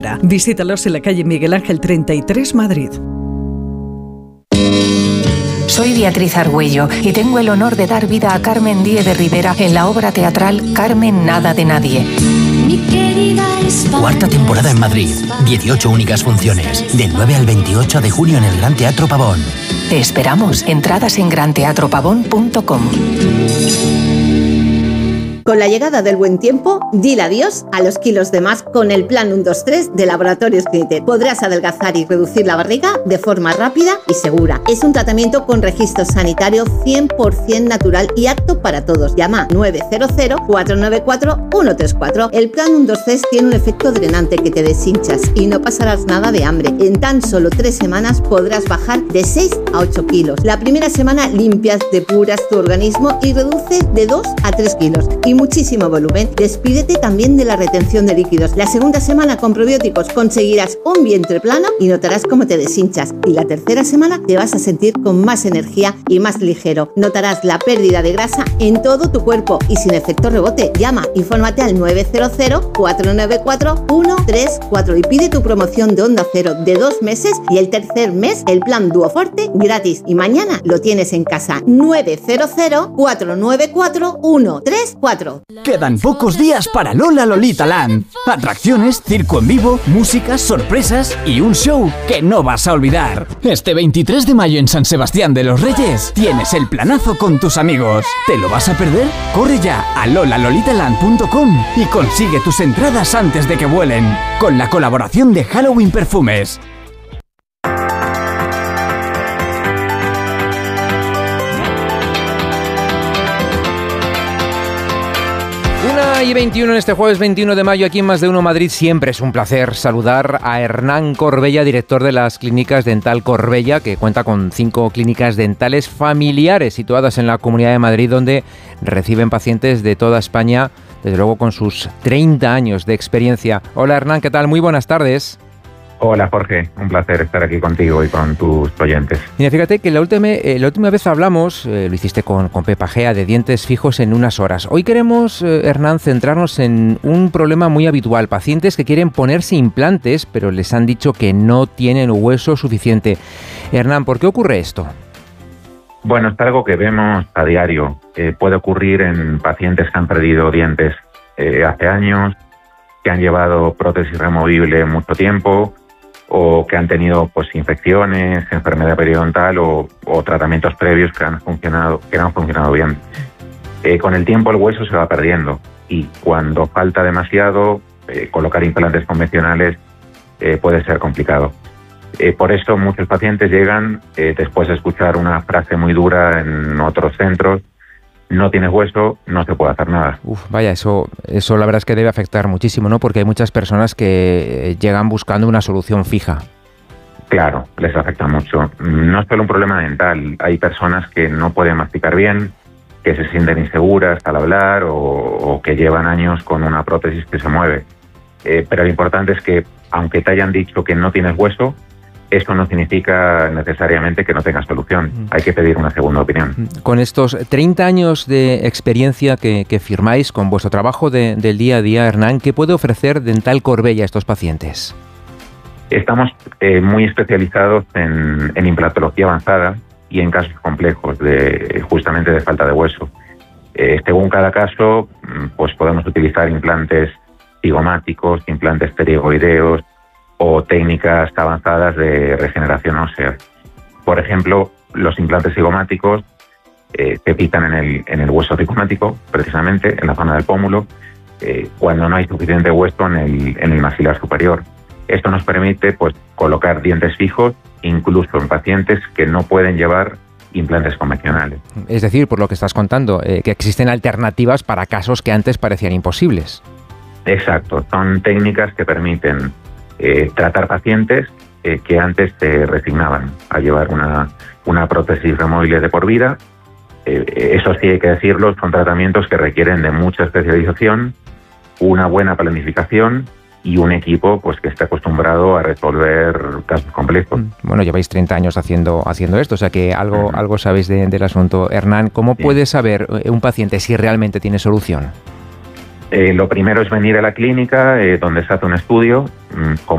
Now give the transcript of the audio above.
Visítalos en la calle Miguel Ángel 33, Madrid. Soy Beatriz Argüello y tengo el honor de dar vida a Carmen Díez de Rivera en la obra teatral Carmen Nada de Nadie. Cuarta temporada en Madrid, 18 únicas funciones, del 9 al 28 de junio en el Gran Teatro Pavón. Te esperamos. Entradas en granteatropavón.com. Con la llegada del buen tiempo, dile adiós a los kilos de más con el plan 1-2-3 de Laboratorios Clinitet. Podrás adelgazar y reducir la barriga de forma rápida y segura. Es un tratamiento con registro sanitario 100% natural y apto para todos. Llama 900-494-134. El plan 1-2-3 tiene un efecto drenante que te deshinchas y no pasarás nada de hambre. En tan solo 3 semanas podrás bajar de 6 a 8 kilos. La primera semana limpias, depuras tu organismo y reduces de 2 a 3 kilos. Y muchísimo volumen. Despídete también de la retención de líquidos. La segunda semana con probióticos conseguirás un vientre plano y notarás cómo te deshinchas. Y la tercera semana te vas a sentir con más energía y más ligero. Notarás la pérdida de grasa en todo tu cuerpo y sin efecto rebote. Llama, infórmate al 900-494-134 y pide tu promoción de Onda Cero de 2 meses y el tercer mes el plan Duoforte gratis. Y mañana lo tienes en casa. 900-494-134. Quedan pocos días para Lola Lolita Land. Atracciones, circo en vivo, música, sorpresas y un show que no vas a olvidar. Este 23 de mayo en San Sebastián de los Reyes tienes el planazo con tus amigos. ¿Te lo vas a perder? Corre ya a lolalolitaland.com y consigue tus entradas antes de que vuelen. Con la colaboración de Halloween Perfumes. 1:21 en este jueves 21 de mayo aquí en Más de Uno Madrid. Siempre es un placer saludar a Hernán Corbella, director de las Clínicas Dental Corbella, que cuenta con 5 clínicas dentales familiares situadas en la Comunidad de Madrid, donde reciben pacientes de toda España, desde luego con sus 30 años de experiencia. Hola Hernán, ¿qué tal? Muy buenas tardes. Hola Jorge, un placer estar aquí contigo y con tus oyentes. Mira, fíjate que la última vez hablamos, lo hiciste con Pepa Gea, de dientes fijos en unas horas. Hoy queremos, Hernán, centrarnos en un problema muy habitual. Pacientes que quieren ponerse implantes, pero les han dicho que no tienen hueso suficiente. Hernán, ¿por qué ocurre esto? Bueno, es algo que vemos a diario. Puede ocurrir en pacientes que han perdido dientes hace años, que han llevado prótesis removible mucho tiempo, o que han tenido pues infecciones, enfermedad periodontal o tratamientos previos que no han funcionado bien. Con el tiempo el hueso se va perdiendo y cuando falta demasiado, colocar implantes convencionales puede ser complicado. Por eso muchos pacientes llegan después de escuchar una frase muy dura en otros centros: no tienes hueso, no se puede hacer nada. Vaya, eso la verdad es que debe afectar muchísimo, ¿no? Porque hay muchas personas que llegan buscando una solución fija. Claro, les afecta mucho. No es solo un problema dental. Hay personas que no pueden masticar bien, que se sienten inseguras al hablar o que llevan años con una prótesis que se mueve. Pero lo importante es que, aunque te hayan dicho que no tienes hueso, eso no significa necesariamente que no tengas solución. Hay que pedir una segunda opinión. Con estos 30 años de experiencia que firmáis con vuestro trabajo del día a día, Hernán, ¿qué puede ofrecer Dental Corbella a estos pacientes? Estamos muy especializados en implantología avanzada y en casos complejos justamente de falta de hueso. Según cada caso, pues podemos utilizar implantes cigomáticos, implantes pterigoideos, o técnicas avanzadas de regeneración ósea. Por ejemplo, los implantes cigomáticos se pitan en el hueso cigomático, precisamente en la zona del pómulo, cuando no hay suficiente hueso en el maxilar superior. Esto nos permite pues colocar dientes fijos, incluso en pacientes que no pueden llevar implantes convencionales. Es decir, por lo que estás contando, que existen alternativas para casos que antes parecían imposibles. Exacto, son técnicas que permiten tratar pacientes que antes se resignaban a llevar una prótesis removible de por vida. Eso sí hay que decirlo, son tratamientos que requieren de mucha especialización, una buena planificación y un equipo pues que esté acostumbrado a resolver casos complejos. Bueno, lleváis 30 años haciendo esto, o sea que algo sabéis del asunto. Hernán, ¿cómo puede saber un paciente si realmente tiene solución? Lo primero es venir a la clínica, donde se hace un estudio, como